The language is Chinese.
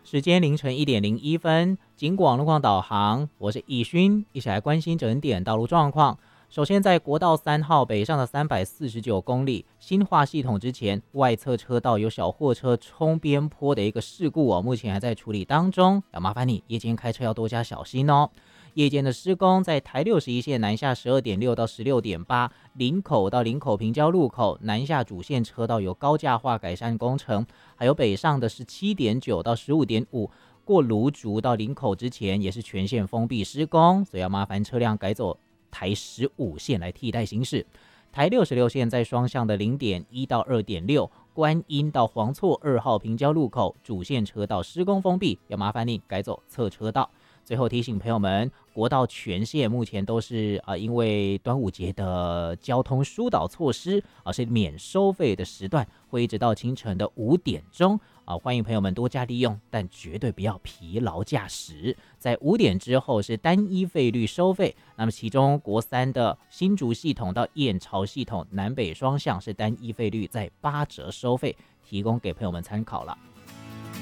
时间凌晨1:01，警广路况导航，我是易勋，一起来关心整点道路状况。首先，在国道3号北上的349公里新化系统之前，外侧车道有小货车冲边坡的一个事故目前还在处理当中，要麻烦你夜间开车要多加小心哦。夜间的施工在台61线南下12.6到16.8，林口到林口平交路口南下主线车道有高架化改善工程，还有北上的17.9到15.5，过芦竹到林口之前也是全线封闭施工，所以要麻烦车辆改走台15线来替代行驶。台66线在双向的0.1到2.6，观音到黄厝2号平交路口主线车道施工封闭，要麻烦你改走侧车道。最后提醒朋友们，国道全线目前都是因为端午节的交通疏导措施是免收费的时段，会一直到清晨的5点钟欢迎朋友们多加利用，但绝对不要疲劳驾驶。在5点之后是单一费率收费，那么其中国3的新竹系统到燕巢系统南北双向是单一费率在8折收费，提供给朋友们参考了。